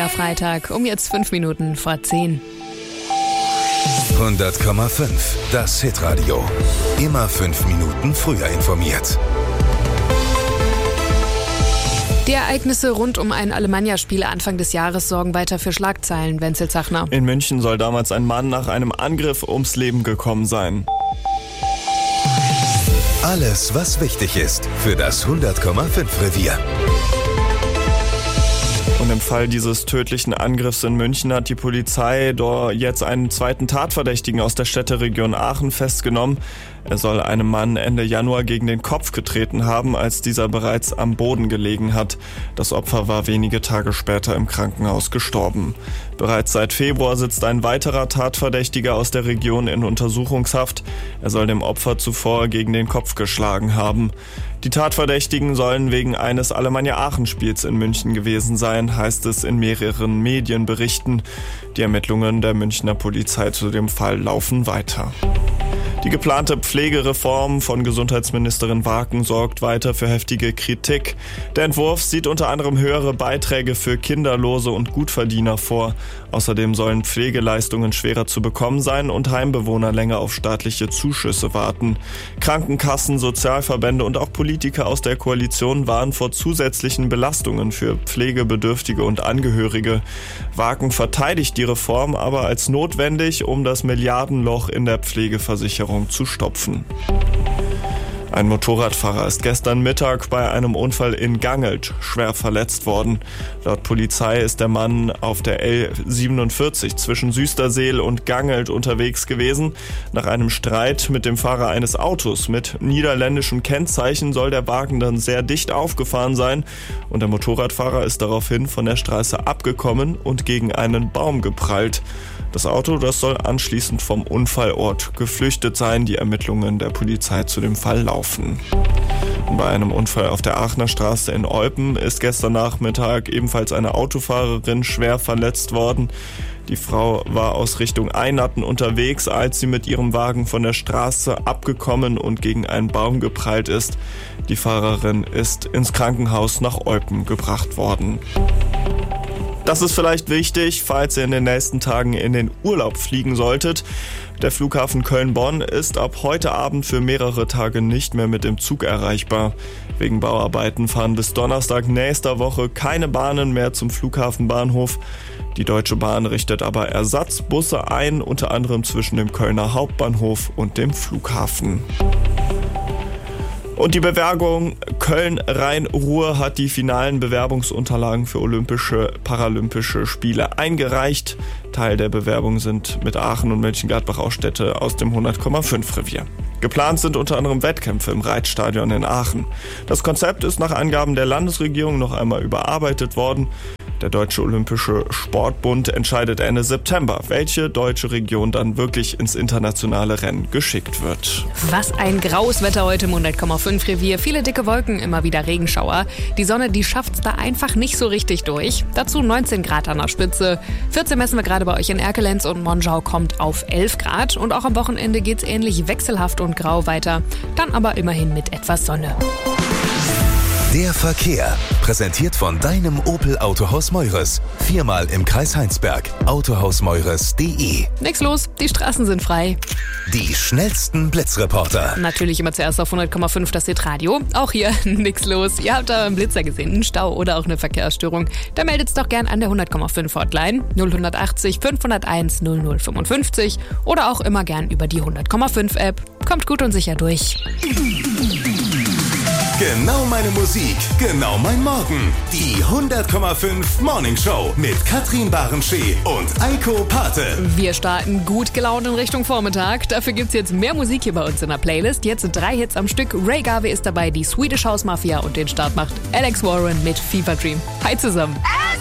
Freitag, um jetzt 5 Minuten vor 10. 100,5, das Hitradio. Immer 5 Minuten früher informiert. Die Ereignisse rund um ein Alemannia-Spiel Anfang des Jahres sorgen weiter für Schlagzeilen, Wenzel Zachner. In München soll damals ein Mann nach einem Angriff ums Leben gekommen sein. Alles, was wichtig ist für das 100,5 Revier. Und im Fall dieses tödlichen Angriffs in München hat die Polizei dort jetzt einen zweiten Tatverdächtigen aus der Städteregion Aachen festgenommen. Er soll einem Mann Ende Januar gegen den Kopf getreten haben, als dieser bereits am Boden gelegen hat. Das Opfer war wenige Tage später im Krankenhaus gestorben. Bereits seit Februar sitzt ein weiterer Tatverdächtiger aus der Region in Untersuchungshaft. Er soll dem Opfer zuvor gegen den Kopf geschlagen haben. Die Tatverdächtigen sollen wegen eines Alemannia-Aachen-Spiels in München gewesen sein, heißt es in mehreren Medienberichten. Die Ermittlungen der Münchner Polizei zu dem Fall laufen weiter. Die geplante Pflegereform von Gesundheitsministerin Waken sorgt weiter für heftige Kritik. Der Entwurf sieht unter anderem höhere Beiträge für Kinderlose und Gutverdiener vor. Außerdem sollen Pflegeleistungen schwerer zu bekommen sein und Heimbewohner länger auf staatliche Zuschüsse warten. Krankenkassen, Sozialverbände und auch Politiker aus der Koalition warnen vor zusätzlichen Belastungen für Pflegebedürftige und Angehörige. Waken verteidigt die Reform aber als notwendig, um das Milliardenloch in der Pflegeversicherung zu stopfen. Ein Motorradfahrer ist gestern Mittag bei einem Unfall in Gangelt schwer verletzt worden. Laut Polizei ist der Mann auf der L47 zwischen Süsterseel und Gangelt unterwegs gewesen. Nach einem Streit mit dem Fahrer eines Autos mit niederländischem Kennzeichen soll der Wagen dann sehr dicht aufgefahren sein und der Motorradfahrer ist daraufhin von der Straße abgekommen und gegen einen Baum geprallt. Das Auto, das soll anschließend vom Unfallort geflüchtet sein. Die Ermittlungen der Polizei zu dem Fall laufen. Bei einem Unfall auf der Aachener Straße in Eupen ist gestern Nachmittag ebenfalls eine Autofahrerin schwer verletzt worden. Die Frau war aus Richtung Einatten unterwegs, als sie mit ihrem Wagen von der Straße abgekommen und gegen einen Baum geprallt ist. Die Fahrerin ist ins Krankenhaus nach Eupen gebracht worden. Das ist vielleicht wichtig, falls ihr in den nächsten Tagen in den Urlaub fliegen solltet. Der Flughafen Köln-Bonn ist ab heute Abend für mehrere Tage nicht mehr mit dem Zug erreichbar. Wegen Bauarbeiten fahren bis Donnerstag nächster Woche keine Bahnen mehr zum Flughafenbahnhof. Die Deutsche Bahn richtet aber Ersatzbusse ein, unter anderem zwischen dem Kölner Hauptbahnhof und dem Flughafen. Und die Bewerbung Köln-Rhein-Ruhr hat die finalen Bewerbungsunterlagen für Paralympische Spiele eingereicht. Teil der Bewerbung sind mit Aachen und Mönchengladbach auch Städte aus dem 100,5 Revier. Geplant sind unter anderem Wettkämpfe im Reitstadion in Aachen. Das Konzept ist nach Angaben der Landesregierung noch einmal überarbeitet worden. Der Deutsche Olympische Sportbund entscheidet Ende September, welche deutsche Region dann wirklich ins internationale Rennen geschickt wird. Was ein graues Wetter heute im 100,5 Revier. Viele dicke Wolken, immer wieder Regenschauer. Die Sonne, die schafft's da einfach nicht so richtig durch. Dazu 19 Grad an der Spitze. 14 messen wir gerade bei euch in Erkelenz und Monschau kommt auf 11 Grad. Und auch am Wochenende geht's ähnlich wechselhaft und grau weiter. Dann aber immerhin mit etwas Sonne. Der Verkehr, präsentiert von deinem Opel Autohaus Meures. 4-mal im Kreis Heinsberg. Autohausmeures.de. Nix los, die Straßen sind frei. Die schnellsten Blitzreporter. Natürlich immer zuerst auf 100,5 das Hitradio. Auch hier nix los. Ihr habt da einen Blitzer gesehen, einen Stau oder auch eine Verkehrsstörung. Da meldet's doch gern an der 100,5 Hotline 0180 501 0055 oder auch immer gern über die 100,5 App. Kommt gut und sicher durch. Genau meine Musik, genau mein Morgen. Die 100,5 Morning Show mit Katrin Barenschee und Eiko Pate. Wir starten gut gelaunt in Richtung Vormittag. Dafür gibt's jetzt mehr Musik hier bei uns in der Playlist. Jetzt 3 Hits am Stück. Ray Garvey ist dabei, die Swedish House Mafia und den Start macht Alex Warren mit Fever Dream. Hi zusammen.